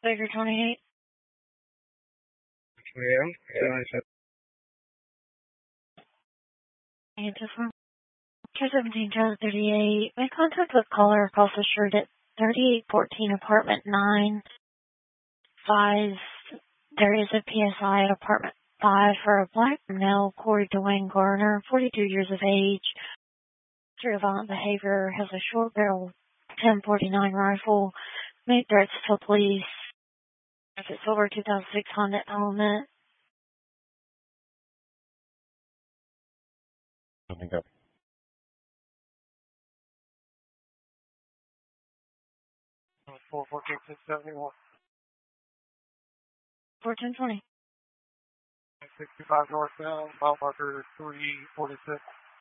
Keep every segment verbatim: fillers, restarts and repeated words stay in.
Baker twenty-eight. Yeah. And this one. two seventeen, Charlie thirty-eight. Make contact with caller across the street at thirty-eight fourteen, apartment nine five. There is a P S I at apartment five for a black male, Corey Dwayne Garner, forty-two years of age. Through violent behavior, has a short barrel ten forty-nine rifle. Made threats to police. If it's over two thousand six Honda Element. Coming up. four fourteen six seventy-one. fourteen twenty. sixty-five northbound, mile marker three forty-six.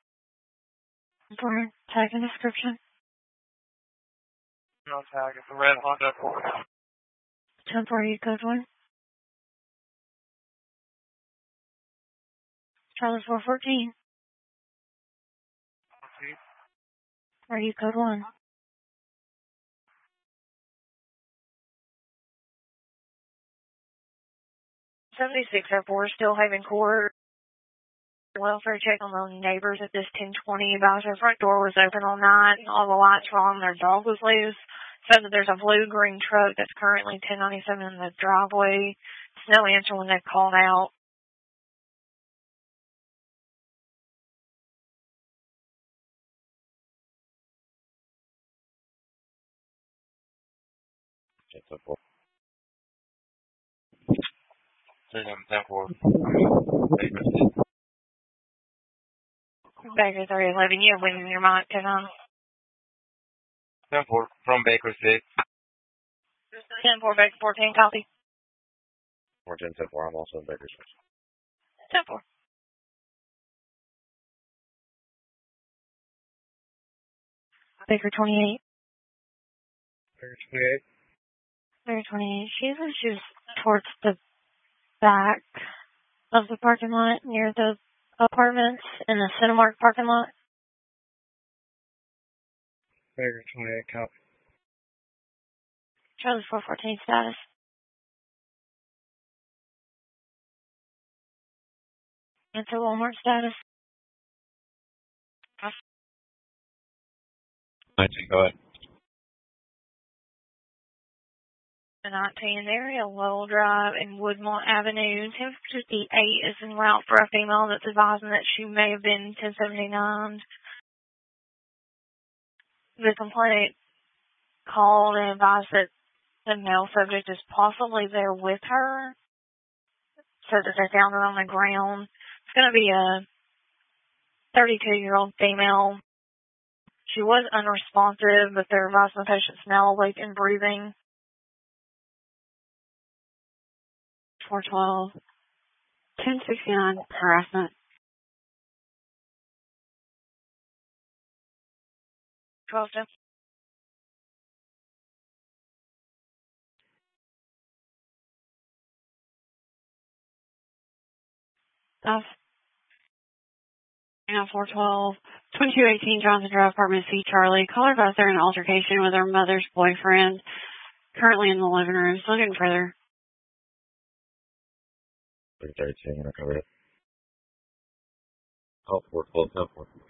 For tag and description. On tag, it's a red Honda Accord. ten forty code one. Charlie four fourteen. Are you code one? seventy-six oh four, Stillhaven Court. Welfare check on the neighbors at this ten twenty. About her front door was open all night. All the lights were on. Their dog was loose. Said that there's a blue-green truck that's currently ten ninety-seven in the driveway. There's no answer when they called out. Baker three eleven, you have wind in your mic, turn on. ten four from Baker Street. ten four, Baker fourteen, copy. fourteen ten four, I'm also in Baker Street. ten four. Baker twenty-eight. Baker twenty-eight. Baker twenty-eight. She said she was towards the back of the parking lot near the apartments in the Cinemark parking lot. Baker twenty-eight, copy. Charlie four fourteen status. Answer Walmart status. nineteen, go ahead. The nineteen area, Lowell Drive and Woodmont Avenue. ten fifty-eight is en route for a female that's advising that she may have been ten seventy-nine. The complainant called and advised that the male subject is possibly there with her. So that they found her on the ground. It's going to be a thirty-two-year-old female. She was unresponsive, but they're advising the patient's now awake and breathing. four twelve. ten sixty-nine, harassment. twelve ten. That's now four twelve. twenty-two eighteen Johnson Drive, apartment C, Charlie. Caller advised they're in an altercation with her mother's boyfriend. Currently in the living room. Still getting further. thirty-two, I'm going to cover it. Oh, four twelve, ten four.